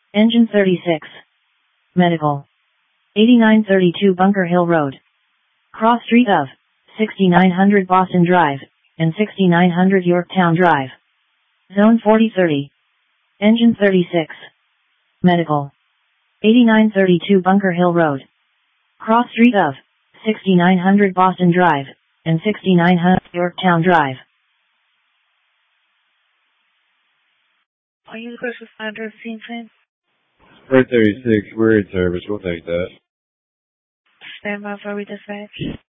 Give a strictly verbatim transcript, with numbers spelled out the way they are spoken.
Engine thirty-six. Medical. eighty-nine thirty-two Bunker Hill Road. Cross street of sixty-nine hundred Boston Drive and sixty-nine hundred Yorktown Drive. Zone forty thirty. Engine thirty-six. Medical. eighty-nine thirty-two Bunker Hill Road. Cross street of sixty-nine hundred Boston Drive and sixty-nine hundred Yorktown Drive. Are you the first responder of the scene, Sam? Freight thirty-six, we're in service. We'll take that. Stand by for redispatch.